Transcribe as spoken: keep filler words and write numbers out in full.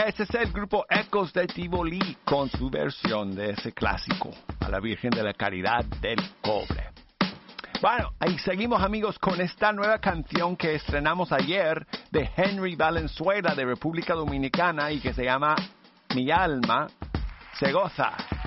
ese es el grupo Ecos de Tivoli con su versión de ese clásico, a la Virgen de la Caridad del Cobre. Bueno, ahí seguimos amigos con esta nueva canción que estrenamos ayer de Henry Valenzuela de República Dominicana y que se llama Mi Alma Se Goza.